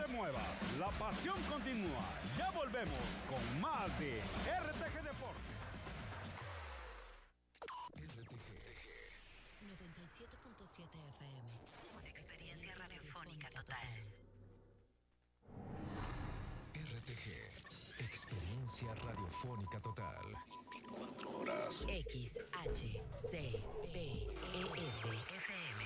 te muevas, la pasión continúa. Ya volvemos con más de RTG Deportes. RTG 97.7 FM. Una experiencia radiofónica total. RTG, experiencia radiofónica total. 24 horas. XHCBES-FM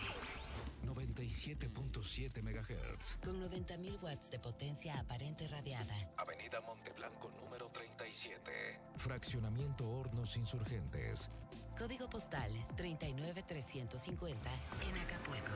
97.7 MHz. con 90.000 watts de potencia aparente radiada. Avenida Monteblanco número 37. Fraccionamiento Hornos Insurgentes. Código postal 39350 en Acapulco.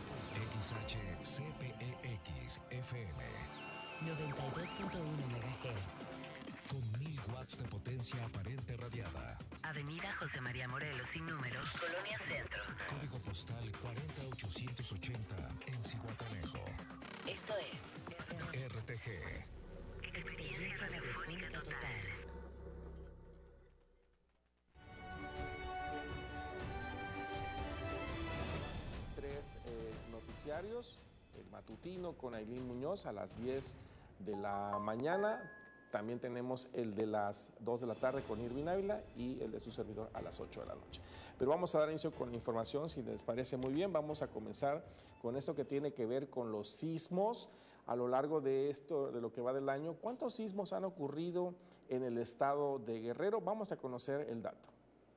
XHCPEX FM. 92.1 MHz. Con 1000 watts de potencia aparente radiada. Avenida José María Morelos sin número, Colonia Centro. Código postal 40880 en Zihuatanejo. Esto es RTG. Experiencia Radiofónica Total. Tres noticiarios, el matutino con Ailín Muñoz a las 10 de la mañana. También tenemos el de las 2 de la tarde con Irving Ávila y el de su servidor a las 8 de la noche. Pero vamos a dar inicio con la información, si les parece muy bien. Vamos a comenzar con esto que tiene que ver con los sismos a lo largo de lo que va del año. ¿Cuántos sismos han ocurrido en el estado de Guerrero? Vamos a conocer el dato.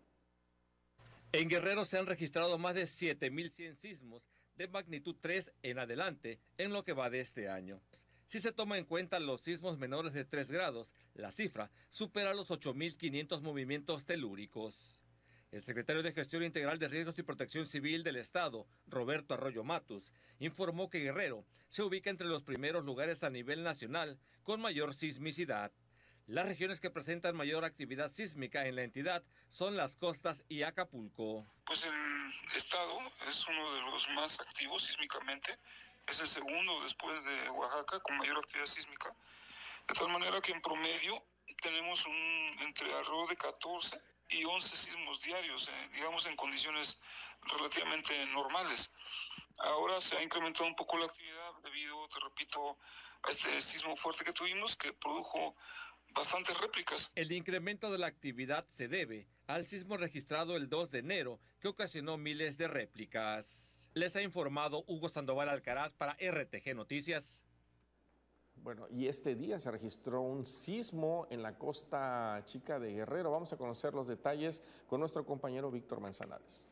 En Guerrero se han registrado más de 7.100 sismos de magnitud 3 en adelante en lo que va de este año. Si se toma en cuenta los sismos menores de 3 grados, la cifra supera los 8.500 movimientos telúricos. El secretario de Gestión Integral de Riesgos y Protección Civil del Estado, Roberto Arroyo Matus, informó que Guerrero se ubica entre los primeros lugares a nivel nacional con mayor sismicidad. Las regiones que presentan mayor actividad sísmica en la entidad son las costas y Acapulco. Pues el estado es uno de los más activos sísmicamente. Es el segundo después de Oaxaca con mayor actividad sísmica, de tal manera que en promedio tenemos entre alrededor de 14 y 11 sismos diarios, digamos en condiciones relativamente normales. Ahora se ha incrementado un poco la actividad debido, te repito, a este sismo fuerte que tuvimos que produjo bastantes réplicas. El incremento de la actividad se debe al sismo registrado el 2 de enero que ocasionó miles de réplicas. Les ha informado Hugo Sandoval Alcaraz para RTG Noticias. Bueno, y este día se registró un sismo en la Costa Chica de Guerrero. Vamos a conocer los detalles con nuestro compañero Víctor Manzanares.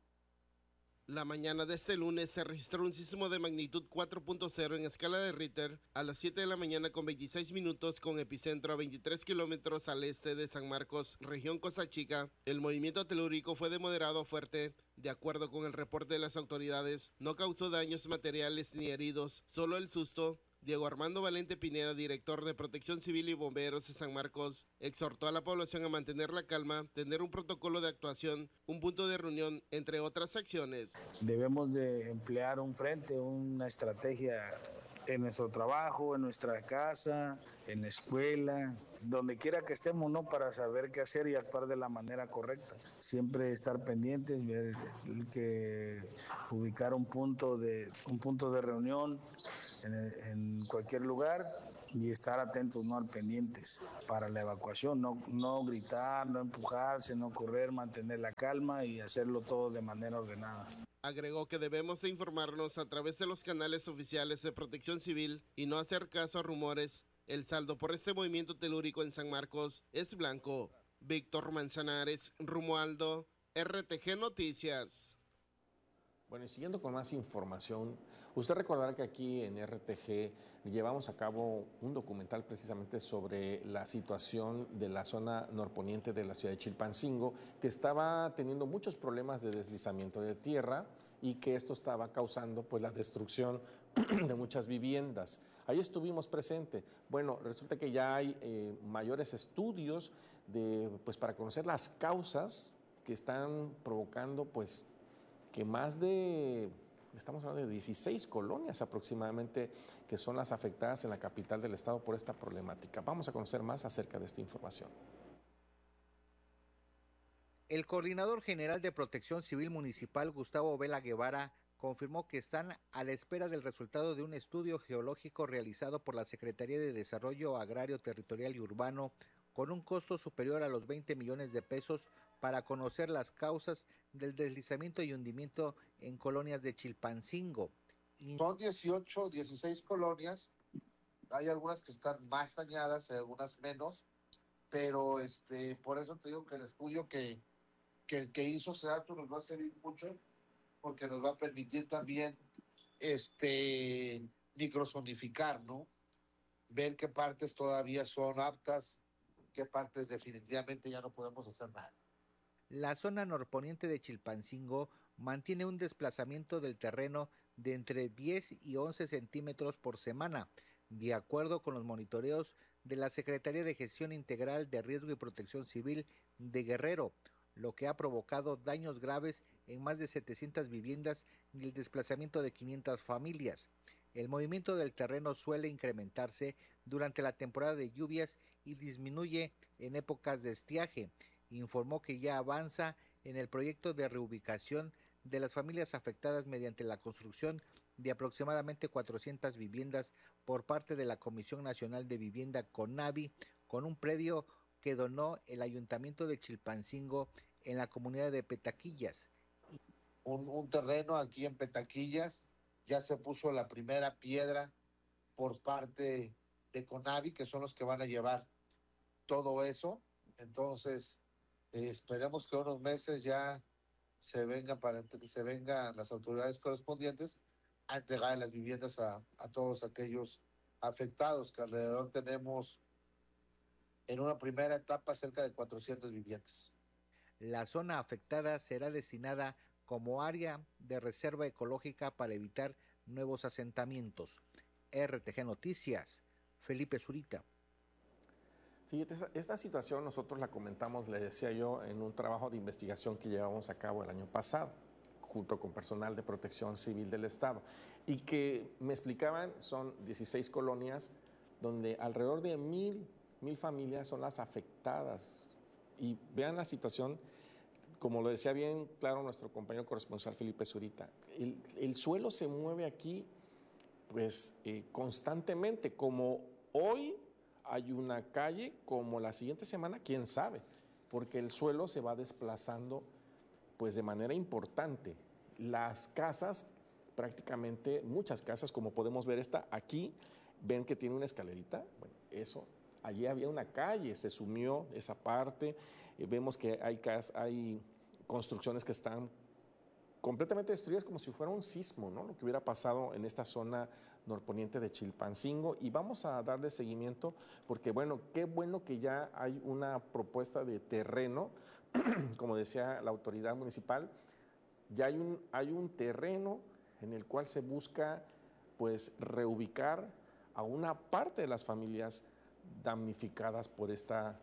La mañana de este lunes se registró un sismo de magnitud 4.0 en escala de Richter a las 7 de la mañana con 26 minutos con epicentro a 23 kilómetros al este de San Marcos, región Costa Chica. El movimiento telúrico fue de moderado a fuerte. De acuerdo con el reporte de las autoridades, no causó daños materiales ni heridos, solo el susto. Diego Armando Valente Pineda, director de Protección Civil y Bomberos de San Marcos, exhortó a la población a mantener la calma, tener un protocolo de actuación, un punto de reunión, entre otras acciones. Debemos de emplear un frente, una estrategia en nuestro trabajo, en nuestra casa, en la escuela, donde quiera que estemos, ¿no? Para saber qué hacer y actuar de la manera correcta. Siempre estar pendientes, ver que ubicar un punto de reunión en cualquier lugar y estar atentos, no al pendientes para la evacuación, no gritar, no empujarse, no correr, mantener la calma y hacerlo todo de manera ordenada. Agregó que debemos de informarnos a través de los canales oficiales de Protección Civil y no hacer caso a rumores. El saldo por este movimiento telúrico en San Marcos es blanco. Víctor Manzanares, Romualdo, RTG Noticias. Bueno, y siguiendo con más información, usted recordará que aquí en RTG llevamos a cabo un documental precisamente sobre la situación de la zona norponiente de la ciudad de Chilpancingo, que estaba teniendo muchos problemas de deslizamiento de tierra y que esto estaba causando pues la destrucción de muchas viviendas. Ahí estuvimos presentes. Bueno, resulta que ya hay mayores estudios para conocer las causas que están provocando pues que estamos hablando de 16 colonias aproximadamente que son las afectadas en la capital del estado por esta problemática. Vamos a conocer más acerca de esta información. El coordinador general de Protección Civil Municipal, Gustavo Vela Guevara, confirmó que están a la espera del resultado de un estudio geológico realizado por la Secretaría de Desarrollo Agrario, Territorial y Urbano con un costo superior a los 20 millones de pesos para conocer las causas del deslizamiento y hundimiento en colonias de Chilpancingo. Son 18, 16 colonias, hay algunas que están más dañadas, algunas menos, pero por eso te digo que el estudio que hizo SEDATU nos va a servir mucho, porque nos va a permitir también microzonificar, ¿no? Ver qué partes todavía son aptas, qué partes definitivamente ya no podemos hacer nada. La zona norponiente de Chilpancingo mantiene un desplazamiento del terreno de entre 10 y 11 centímetros por semana, de acuerdo con los monitoreos de la Secretaría de Gestión Integral de Riesgo y Protección Civil de Guerrero, lo que ha provocado daños graves en más de 700 viviendas y el desplazamiento de 500 familias. El movimiento del terreno suele incrementarse durante la temporada de lluvias y disminuye en épocas de estiaje. Informó que ya avanza en el proyecto de reubicación de las familias afectadas mediante la construcción de aproximadamente 400 viviendas por parte de la Comisión Nacional de Vivienda CONAVI, con un predio que donó el Ayuntamiento de Chilpancingo en la comunidad de Petaquillas. Un terreno aquí en Petaquillas, ya se puso la primera piedra por parte de CONAVI, que son los que van a llevar todo eso. Entonces, esperemos que unos meses ya se vengan las autoridades correspondientes a entregar las viviendas a todos aquellos afectados, que alrededor tenemos en una primera etapa cerca de 400 viviendas. La zona afectada será destinada como área de reserva ecológica para evitar nuevos asentamientos. RTG Noticias, Felipe Zurita. Fíjate, esta situación nosotros la comentamos, le decía yo, en un trabajo de investigación que llevamos a cabo el año pasado, junto con personal de Protección Civil del Estado, y que me explicaban, son 16 colonias donde alrededor de 1,000 familias son las afectadas. Y vean la situación, como lo decía bien claro nuestro compañero corresponsal Felipe Zurita, el suelo se mueve aquí pues constantemente, como hoy hay una calle, como la siguiente semana, quién sabe, porque el suelo se va desplazando pues de manera importante. Las casas, prácticamente muchas casas, como podemos ver esta aquí, ven que tiene una escalerita, bueno, eso, allí había una calle, se sumió esa parte, vemos que hay construcciones que están completamente destruidas como si fuera un sismo, ¿no? Lo que hubiera pasado en esta zona norponiente de Chilpancingo, y vamos a darle seguimiento porque, bueno, qué bueno que ya hay una propuesta de terreno, como decía la autoridad municipal, ya hay un terreno en el cual se busca, pues, reubicar a una parte de las familias damnificadas por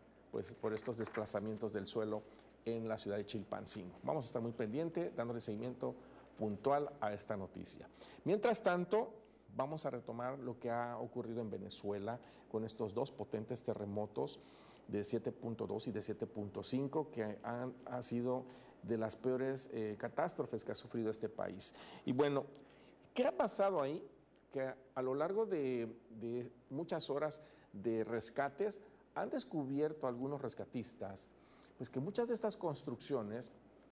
estos desplazamientos del suelo en la ciudad de Chilpancingo. Vamos a estar muy pendientes, dándole seguimiento puntual a esta noticia. Mientras tanto, vamos a retomar lo que ha ocurrido en Venezuela con estos dos potentes terremotos de 7.2 y de 7.5 que han sido de las peores catástrofes que ha sufrido este país. Y bueno, ¿qué ha pasado ahí? Que a lo largo de muchas horas de rescates han descubierto algunos rescatistas pues que muchas de estas construcciones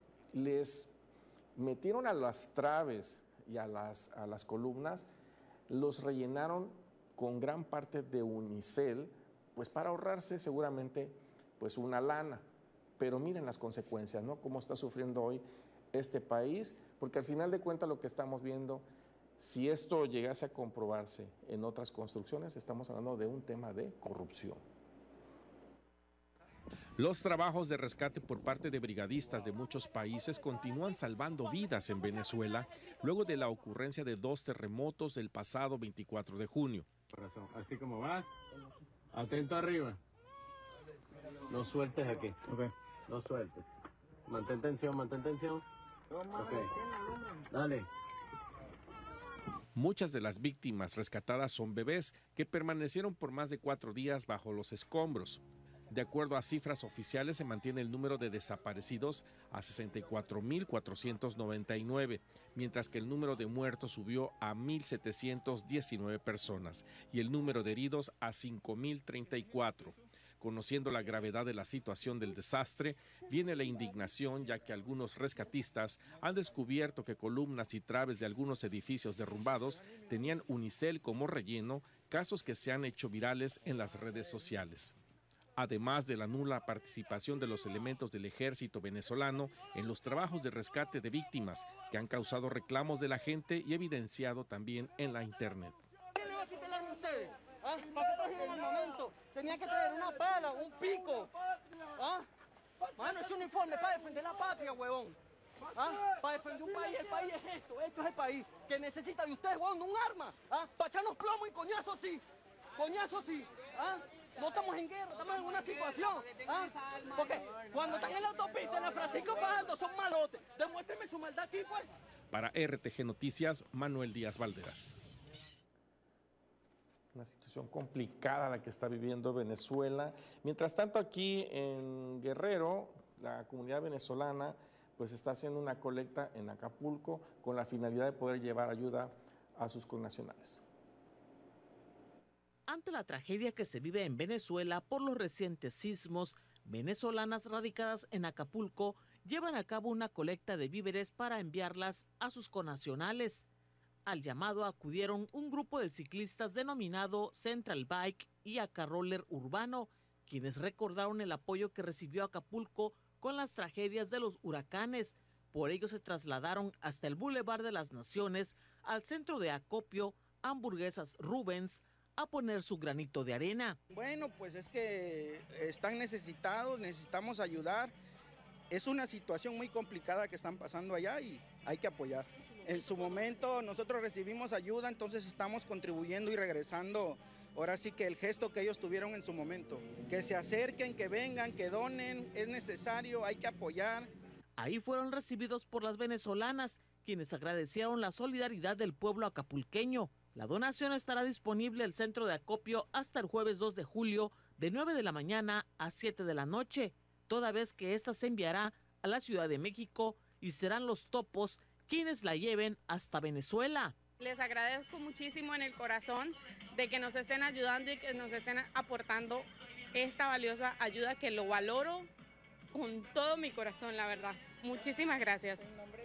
les metieron a las traves y a las columnas, los rellenaron con gran parte de unicel, pues para ahorrarse seguramente pues una lana. Pero miren las consecuencias, ¿no? Cómo está sufriendo hoy este país, porque al final de cuentas lo que estamos viendo, si esto llegase a comprobarse en otras construcciones, estamos hablando de un tema de corrupción. Los trabajos de rescate por parte de brigadistas de muchos países continúan salvando vidas en Venezuela luego de la ocurrencia de dos terremotos del pasado 24 de junio. Así como vas, atento arriba. No sueltes aquí. Okay. No sueltes. Mantén tensión, mantén tensión. Okay. Dale. Muchas de las víctimas rescatadas son bebés que permanecieron por más de 4 días bajo los escombros. De acuerdo a cifras oficiales, se mantiene el número de desaparecidos a 64.499, mientras que el número de muertos subió a 1.719 personas y el número de heridos a 5.034. Conociendo la gravedad de la situación del desastre, viene la indignación, ya que algunos rescatistas han descubierto que columnas y traves de algunos edificios derrumbados tenían unicel como relleno, casos que se han hecho virales en las redes sociales. Además de la nula participación de los elementos del ejército venezolano en los trabajos de rescate de víctimas, que han causado reclamos de la gente y evidenciado también en la internet. ¿Qué le va a quitar a ustedes? ¿Ah? ¿Para qué trajeron al momento? Tenía que traer una pala, un pico. ¿Ah? Mano, es un uniforme para defender la patria, huevón. ¿Ah? Para defender un país. El país es esto es el país que necesita de ustedes, huevón, un arma. ¿Ah? Para echarnos plomo y coñazo sí. Coñazo sí. ¿Ah? No estamos en guerra, estamos en una situación. ¿Ah? Porque cuando están en la autopista, en la Francisco Fajardo, son malotes. Demuéstrenme su maldad aquí, pues. Para RTG Noticias, Manuel Díaz Valderas. Una situación complicada la que está viviendo Venezuela. Mientras tanto, aquí en Guerrero, la comunidad venezolana pues está haciendo una colecta en Acapulco con la finalidad de poder llevar ayuda a sus connacionales. Ante la tragedia que se vive en Venezuela por los recientes sismos, venezolanas radicadas en Acapulco llevan a cabo una colecta de víveres para enviarlas a sus connacionales. Al llamado acudieron un grupo de ciclistas denominado Central Bike y Acarroller Urbano, quienes recordaron el apoyo que recibió Acapulco con las tragedias de los huracanes. Por ello se trasladaron hasta el Boulevard de las Naciones, al centro de acopio Hamburguesas Rubens, a poner su granito de arena. Bueno, pues es que están necesitados, necesitamos ayudar. Es una situación muy complicada que están pasando allá y hay que apoyar. En su momento nosotros recibimos ayuda, entonces estamos contribuyendo y regresando. Ahora sí que el gesto que ellos tuvieron en su momento. Que se acerquen, que vengan, que donen, es necesario, hay que apoyar. Ahí fueron recibidos por las venezolanas, quienes agradecieron la solidaridad del pueblo acapulqueño. La donación estará disponible en el centro de acopio hasta el jueves 2 de julio, de 9 de la mañana a 7 de la noche, toda vez que esta se enviará a la Ciudad de México y serán los topos quienes la lleven hasta Venezuela. Les agradezco muchísimo en el corazón de que nos estén ayudando y que nos estén aportando esta valiosa ayuda, que lo valoro con todo mi corazón, la verdad. Muchísimas gracias.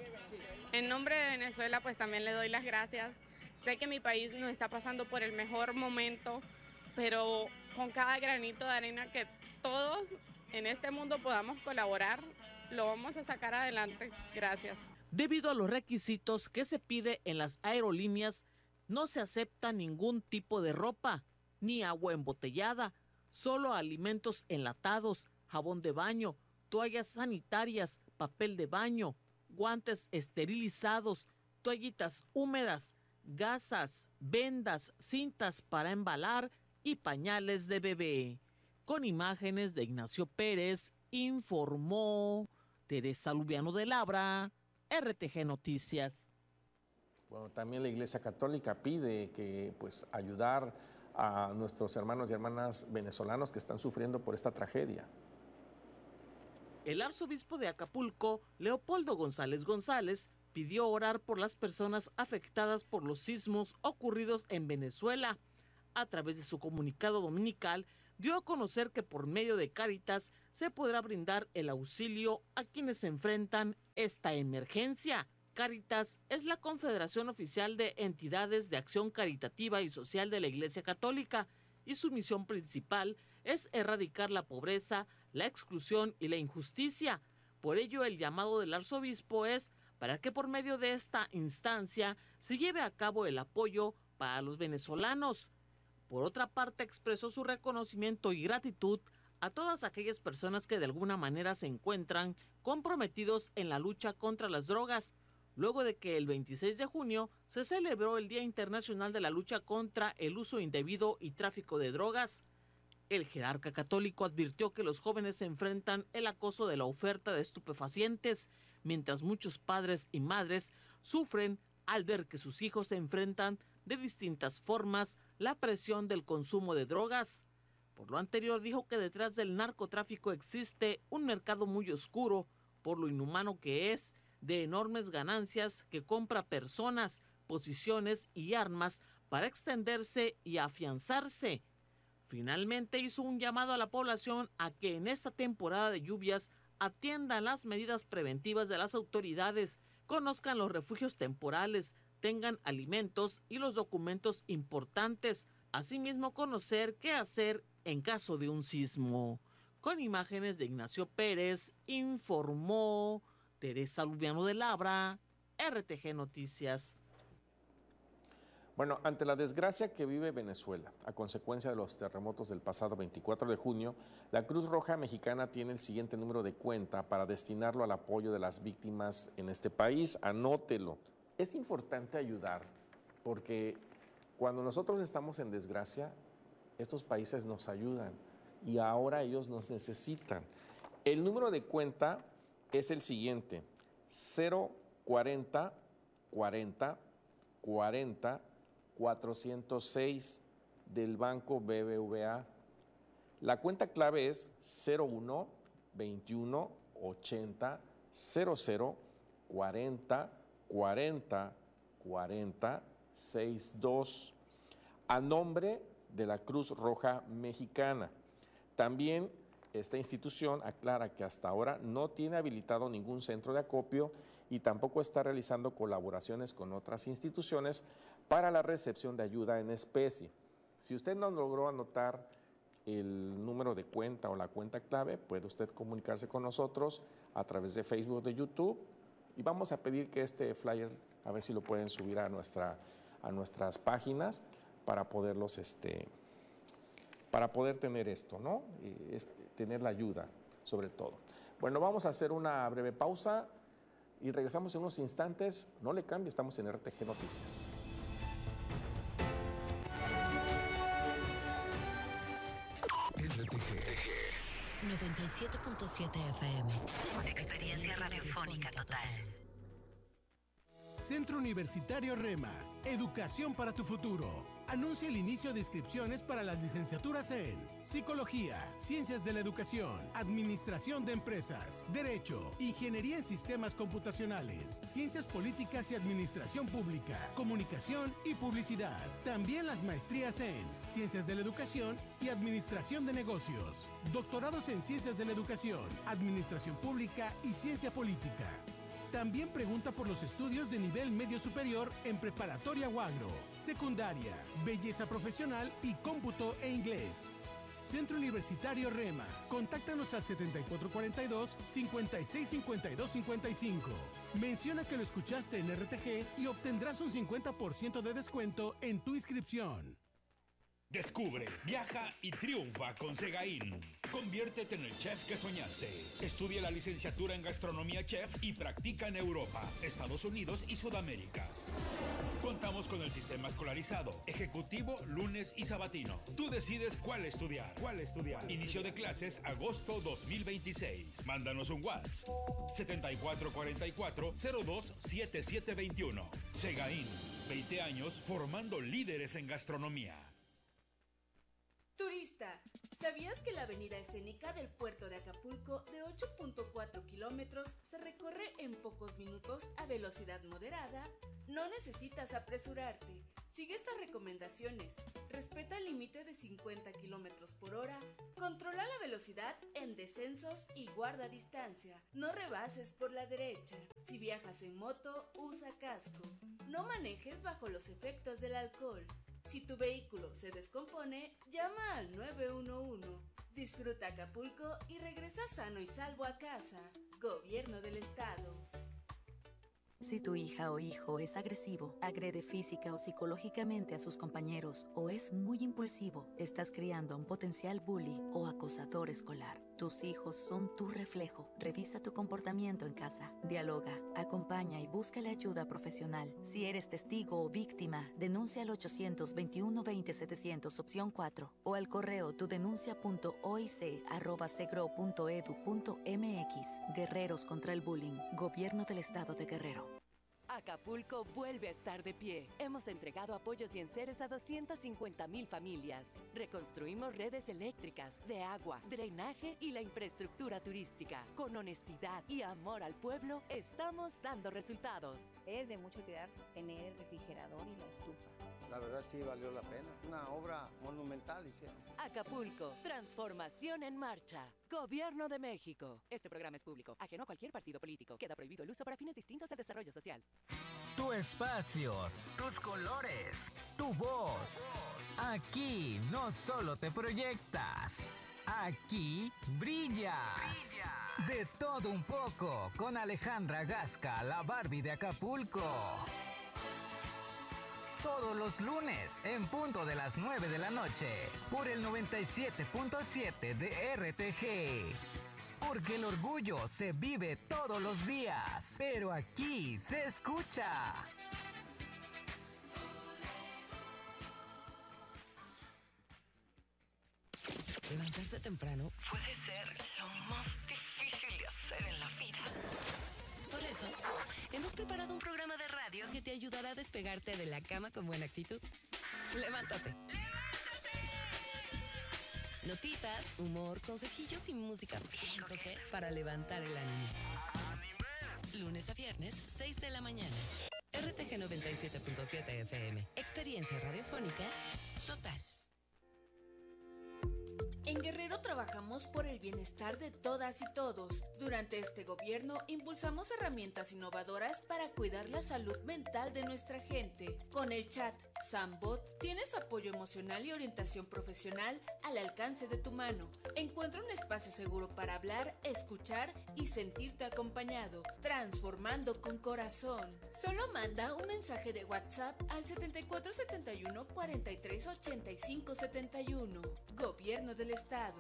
En nombre de Venezuela, pues también le doy las gracias. Sé que mi país no está pasando por el mejor momento, pero con cada granito de arena que todos en este mundo podamos colaborar, lo vamos a sacar adelante. Gracias. Debido a los requisitos que se pide en las aerolíneas, no se acepta ningún tipo de ropa, ni agua embotellada, solo alimentos enlatados, jabón de baño, toallas sanitarias, papel de baño, guantes esterilizados, toallitas húmedas, gasas, vendas, cintas para embalar y pañales de bebé. Con imágenes de Ignacio Pérez, informó Teresa Lubiano de Labra, RTG Noticias. Bueno, también la Iglesia Católica pide que pues ayudar a nuestros hermanos y hermanas venezolanos que están sufriendo por esta tragedia. El arzobispo de Acapulco, Leopoldo González González, pidió orar por las personas afectadas por los sismos ocurridos en Venezuela. A través de su comunicado dominical, dio a conocer que por medio de Cáritas se podrá brindar el auxilio a quienes enfrentan esta emergencia. Cáritas es la Confederación Oficial de Entidades de Acción Caritativa y Social de la Iglesia Católica, y su misión principal es erradicar la pobreza, la exclusión y la injusticia. Por ello, el llamado del arzobispo es para que por medio de esta instancia se lleve a cabo el apoyo para los venezolanos. Por otra parte, expresó su reconocimiento y gratitud a todas aquellas personas que de alguna manera se encuentran comprometidos en la lucha contra las drogas, luego de que el 26 de junio se celebró el Día Internacional de la Lucha contra el Uso Indebido y Tráfico de Drogas. El jerarca católico advirtió que los jóvenes enfrentan el acoso de la oferta de estupefacientes, mientras muchos padres y madres sufren al ver que sus hijos se enfrentan de distintas formas la presión del consumo de drogas. Por lo anterior, dijo que detrás del narcotráfico existe un mercado muy oscuro, por lo inhumano que es, de enormes ganancias que compra personas, posiciones y armas para extenderse y afianzarse. Finalmente hizo un llamado a la población a que en esta temporada de lluvias atiendan las medidas preventivas de las autoridades, conozcan los refugios temporales, tengan alimentos y los documentos importantes, asimismo conocer qué hacer en caso de un sismo. Con imágenes de Ignacio Pérez, informó Teresa Lubiano de Labra, RTG Noticias. Bueno, ante la desgracia que vive Venezuela a consecuencia de los terremotos del pasado 24 de junio, la Cruz Roja Mexicana tiene el siguiente número de cuenta para destinarlo al apoyo de las víctimas en este país. Anótelo. Es importante ayudar porque cuando nosotros estamos en desgracia, estos países nos ayudan y ahora ellos nos necesitan. El número de cuenta es el siguiente: 040 40 40 406 del Banco BBVA. La cuenta clave es 01 21 80 00 40 40 40 62 a nombre de la Cruz Roja Mexicana. También esta institución aclara que hasta ahora no tiene habilitado ningún centro de acopio y tampoco está realizando colaboraciones con otras instituciones para la recepción de ayuda en especie. Si usted no logró anotar el número de cuenta o la cuenta clave, puede usted comunicarse con nosotros a través de Facebook, de YouTube, y vamos a pedir que este flyer, a ver si lo pueden subir a nuestras páginas para poderlos, para poder tener esto, ¿no? Tener la ayuda, sobre todo. Bueno, vamos a hacer una breve pausa y regresamos en unos instantes. No le cambie, estamos en RTG Noticias. RTG 97.7 FM. Experiencia radiofónica total. Centro Universitario Rema. Educación para tu futuro. Anuncia el inicio de inscripciones para las licenciaturas en Psicología, Ciencias de la Educación, Administración de Empresas, Derecho, Ingeniería en Sistemas Computacionales, Ciencias Políticas y Administración Pública, Comunicación y Publicidad. También las maestrías en Ciencias de la Educación y Administración de Negocios. Doctorados en Ciencias de la Educación, Administración Pública y Ciencia Política. También pregunta por los estudios de nivel medio superior en preparatoria o agro, secundaria, belleza profesional y cómputo e inglés. Centro Universitario Rema. Contáctanos al 7442-565255. Menciona que lo escuchaste en RTG y obtendrás un 50% de descuento en tu inscripción. Descubre, viaja y triunfa con Segaín. Conviértete en el chef que soñaste. Estudia la licenciatura en gastronomía chef y practica en Europa, Estados Unidos y Sudamérica. Contamos con el sistema escolarizado, ejecutivo, lunes y sabatino. Tú decides cuál estudiar. Inicio de clases agosto 2026. Mándanos un WhatsApp 7444-027721. Segaín, 20 años formando líderes en gastronomía. Turista, ¿sabías que la avenida escénica del puerto de Acapulco de 8.4 kilómetros se recorre en pocos minutos a velocidad moderada? No necesitas apresurarte. Sigue estas recomendaciones. Respeta el límite de 50 kilómetros por hora. Controla la velocidad en descensos y guarda distancia. No rebases por la derecha. Si viajas en moto, usa casco. No manejes bajo los efectos del alcohol. Si tu vehículo se descompone, llama al 911. Disfruta Acapulco y regresa sano y salvo a casa. Gobierno del Estado. Si tu hija o hijo es agresivo, agrede física o psicológicamente a sus compañeros o es muy impulsivo, estás criando a un potencial bully o acosador escolar. Tus hijos son tu reflejo. Revisa tu comportamiento en casa. Dialoga, acompaña y busca la ayuda profesional. Si eres testigo o víctima, denuncia al 800-21-20-700 opción 4 o al correo tudenuncia.oic@segro.edu.mx. Guerreros contra el bullying. Gobierno del Estado de Guerrero. Acapulco vuelve a estar de pie. Hemos entregado apoyos y enseres a 250,000 familias. Reconstruimos redes eléctricas, de agua, drenaje y la infraestructura turística. Con honestidad y amor al pueblo, estamos dando resultados. Es de mucha utilidad tener el refrigerador y la estufa. La verdad sí valió la pena. Una obra monumental hicieron. Acapulco, transformación en marcha. Gobierno de México. Este programa es público, ajeno a cualquier partido político. Queda prohibido el uso para fines distintos al desarrollo social. Tu espacio, tus colores, tu voz. Aquí no solo te proyectas, aquí brillas. De todo un poco, con Alejandra Gasca, la Barbie de Acapulco. Todos los lunes, en punto de las 9 de la noche, por el 97.7 de RTG. Porque el orgullo se vive todos los días, pero aquí se escucha. Levantarse temprano puede ser lo más difícil de hacer en la vida. Por eso, hemos preparado un programa de radio que te ayudará a despegarte de la cama con buena actitud. ¡Levántate! Notitas, humor, consejillos y música bien coqueta para levantar el ánimo. Lunes a viernes, 6 de la mañana. RTG 97.7 FM. Experiencia radiofónica total. En Guerrero trabajamos por el bienestar de todas y todos. Durante este gobierno impulsamos herramientas innovadoras para cuidar la salud mental de nuestra gente. Con el chat Sambot tienes apoyo emocional y orientación profesional al alcance de tu mano. Encuentra un espacio seguro para hablar, escuchar y sentirte acompañado, transformando con corazón. Solo manda un mensaje de WhatsApp al 7471 43 85 71. Gobierno del Estado.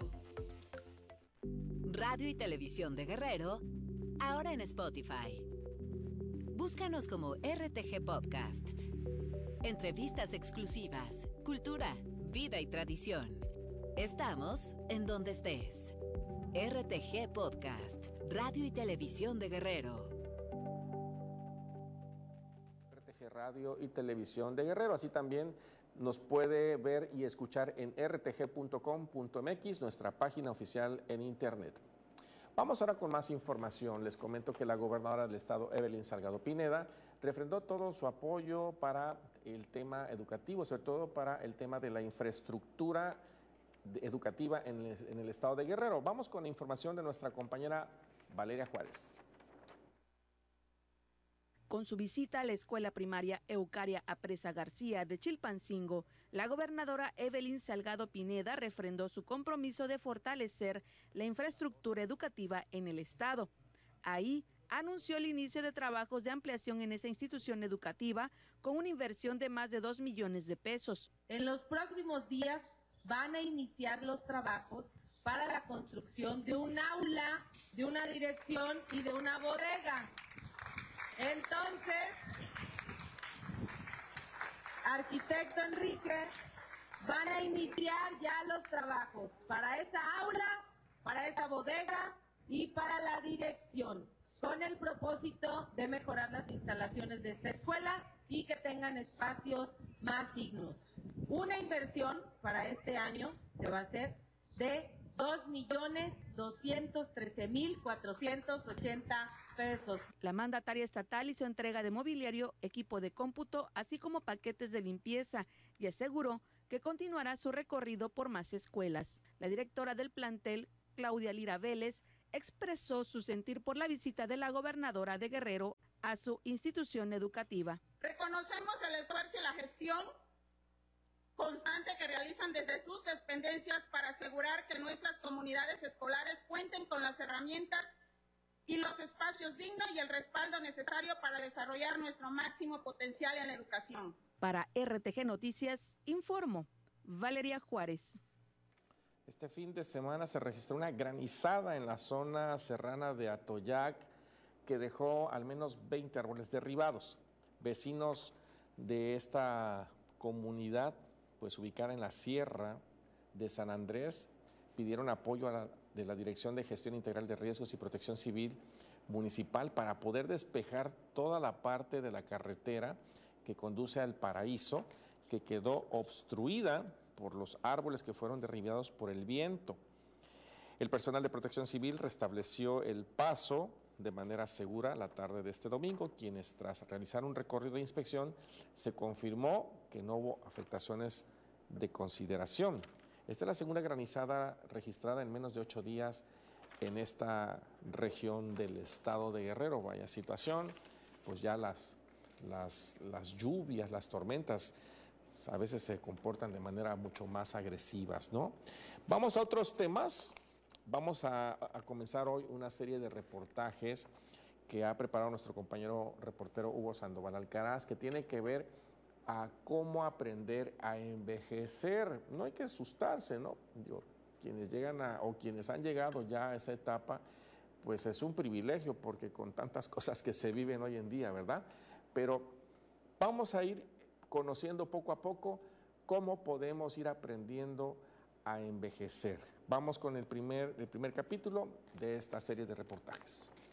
Radio y Televisión de Guerrero, ahora en Spotify. Búscanos como RTG Podcast. Entrevistas exclusivas, cultura, vida y tradición. Estamos en donde estés. RTG Podcast, Radio y Televisión de Guerrero. RTG Radio y Televisión de Guerrero, así también nos puede ver y escuchar en rtg.com.mx, nuestra página oficial en internet. Vamos ahora con más información. Les comento que la gobernadora del estado, Evelyn Salgado Pineda, refrendó todo su apoyo para el tema educativo, sobre todo para el tema de la infraestructura educativa en el estado de Guerrero. Vamos con la información de nuestra compañera Valeria Juárez. Con su visita a la escuela primaria Eucaria Apresa García de Chilpancingo, la gobernadora Evelyn Salgado Pineda refrendó su compromiso de fortalecer la infraestructura educativa en el estado. Ahí anunció el inicio de trabajos de ampliación en esa institución educativa con una inversión de más de 2 millones de pesos. En los próximos días van a iniciar los trabajos para la construcción de un aula, de una dirección y de una bodega. Entonces, arquitecto Enrique, van a iniciar ya los trabajos para esa aula, para esa bodega y para la dirección, con el propósito de mejorar las instalaciones de esta escuela y que tengan espacios más dignos. Una inversión para este año se va a hacer de 2.213.480 pesos. La mandataria estatal hizo entrega de mobiliario, equipo de cómputo, así como paquetes de limpieza, y aseguró que continuará su recorrido por más escuelas. La directora del plantel, Claudia Lira Vélez, expresó su sentir por la visita de la gobernadora de Guerrero a su institución educativa. Reconocemos el esfuerzo y la gestión constante que realizan desde sus dependencias para asegurar que nuestras comunidades escolares cuenten con las herramientas y los espacios dignos y el respaldo necesario para desarrollar nuestro máximo potencial en la educación. Para RTG Noticias, informó Valeria Juárez. Este fin de semana se registró una granizada en la zona serrana de Atoyac que dejó al menos 20 árboles derribados. Vecinos de esta comunidad, pues ubicada en la sierra de San Andrés, pidieron apoyo de la Dirección de Gestión Integral de Riesgos y Protección Civil municipal para poder despejar toda la parte de la carretera que conduce al Paraíso, que quedó obstruida por los árboles que fueron derribados por el viento. El personal de Protección Civil restableció el paso de manera segura la tarde de este domingo, quienes tras realizar un recorrido de inspección se confirmó que no hubo afectaciones de consideración. Esta es la segunda granizada registrada en menos de 8 días en esta región del estado de Guerrero. Vaya situación, pues ya las lluvias, las tormentas a veces se comportan de manera mucho más agresivas, ¿no? Vamos a otros temas. Vamos a comenzar hoy una serie de reportajes que ha preparado nuestro compañero reportero Hugo Sandoval Alcaraz, que tiene que ver a cómo aprender a envejecer. No hay que asustarse, ¿no? Digo, quienes llegan o quienes han llegado ya a esa etapa, pues es un privilegio, porque con tantas cosas que se viven hoy en día, ¿verdad? Pero vamos a ir conociendo poco a poco cómo podemos ir aprendiendo a envejecer. Vamos con el primer capítulo de esta serie de reportajes.